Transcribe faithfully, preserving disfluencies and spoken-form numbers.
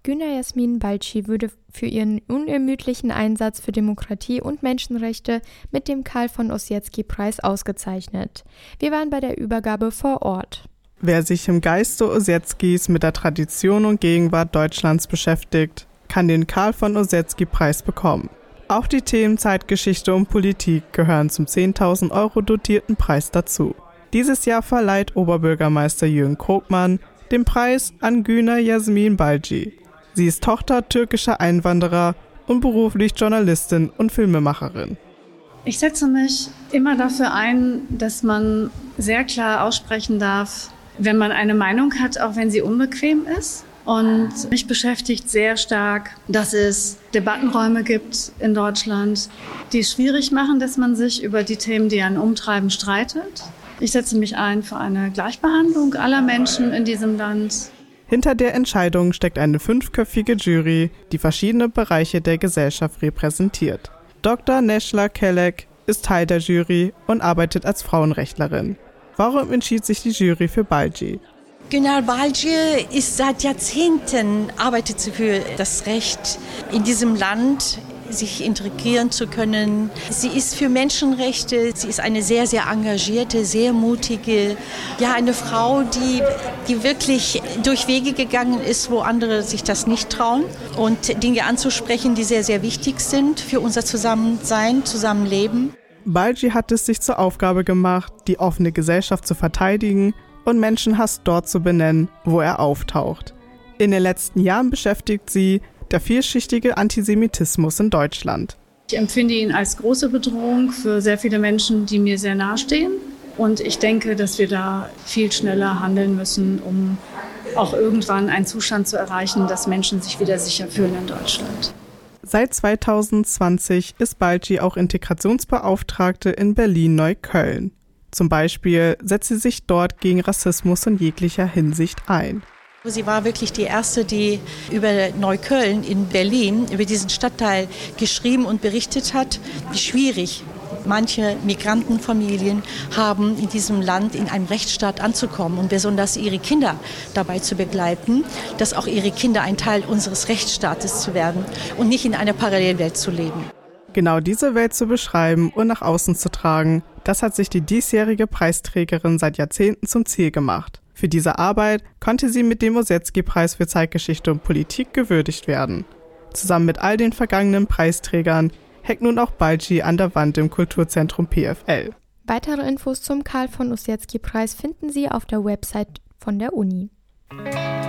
Güner Jasmin Balci wurde für ihren unermüdlichen Einsatz für Demokratie und Menschenrechte mit dem Karl von Ossietzky-Preis ausgezeichnet. Wir waren bei der Übergabe vor Ort. Wer sich im Geiste Ossietzkys mit der Tradition und Gegenwart Deutschlands beschäftigt, kann den Karl von Ossietzky-Preis bekommen. Auch die Themen Zeitgeschichte und Politik gehören zum zehntausend Euro dotierten Preis dazu. Dieses Jahr verleiht Oberbürgermeister Jürgen Krogmann den Preis an Güner Jasmin Balci. Sie ist Tochter türkischer Einwanderer und beruflich Journalistin und Filmemacherin. Ich setze mich immer dafür ein, dass man sehr klar aussprechen darf, wenn man eine Meinung hat, auch wenn sie unbequem ist. Und mich beschäftigt sehr stark, dass es Debattenräume gibt in Deutschland, die es schwierig machen, dass man sich über die Themen, die einen umtreiben, streitet. Ich setze mich ein für eine Gleichbehandlung aller Menschen in diesem Land. Hinter der Entscheidung steckt eine fünfköpfige Jury, die verschiedene Bereiche der Gesellschaft repräsentiert. Doktor Necla Kelek ist Teil der Jury und arbeitet als Frauenrechtlerin. Warum entschied sich die Jury für Balci? Güner Balci ist seit Jahrzehnten, arbeitet sie für das Recht in diesem Land, sich integrieren zu können. Sie ist für Menschenrechte, sie ist eine sehr, sehr engagierte, sehr mutige, ja, eine Frau, die, die wirklich durch Wege gegangen ist, wo andere sich das nicht trauen und Dinge anzusprechen, die sehr, sehr wichtig sind für unser Zusammensein, Zusammenleben. Balci hat es sich zur Aufgabe gemacht, die offene Gesellschaft zu verteidigen und Menschenhass dort zu benennen, wo er auftaucht. In den letzten Jahren beschäftigt sie der vielschichtige Antisemitismus in Deutschland. Ich empfinde ihn als große Bedrohung für sehr viele Menschen, die mir sehr nahestehen. Und ich denke, dass wir da viel schneller handeln müssen, um auch irgendwann einen Zustand zu erreichen, dass Menschen sich wieder sicher fühlen in Deutschland. Seit zweitausendzwanzig ist Balci auch Integrationsbeauftragte in Berlin-Neukölln. Zum Beispiel setzt sie sich dort gegen Rassismus in jeglicher Hinsicht ein. Sie war wirklich die Erste, die über Neukölln in Berlin, über diesen Stadtteil geschrieben und berichtet hat, wie schwierig manche Migrantenfamilien haben, in diesem Land in einem Rechtsstaat anzukommen und besonders ihre Kinder dabei zu begleiten, dass auch ihre Kinder ein Teil unseres Rechtsstaates zu werden und nicht in einer Parallelwelt zu leben. Genau diese Welt zu beschreiben und nach außen zu tragen, das hat sich die diesjährige Preisträgerin seit Jahrzehnten zum Ziel gemacht. Für diese Arbeit konnte sie mit dem Ossietzky-Preis für Zeitgeschichte und Politik gewürdigt werden. Zusammen mit all den vergangenen Preisträgern hängt nun auch Balci an der Wand im Kulturzentrum P F L. Weitere Infos zum Karl von Ossietzky-Preis finden Sie auf der Website von der Uni.